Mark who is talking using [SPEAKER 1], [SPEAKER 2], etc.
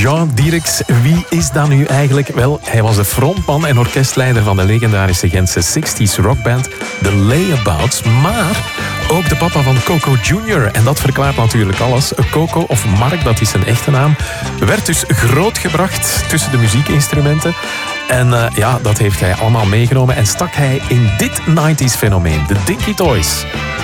[SPEAKER 1] Jean Dirks, wie is dat nu eigenlijk? Wel, hij was de frontman en orkestleider van de legendarische Gentse 60s rockband The Layabouts, maar ook de papa van Coco Jr. En dat verklaart natuurlijk alles. Coco, of Mark, dat is zijn echte naam, werd dus grootgebracht tussen de muziekinstrumenten. En dat heeft hij allemaal meegenomen en stak hij in dit 90s fenomeen, de Dinky Toys.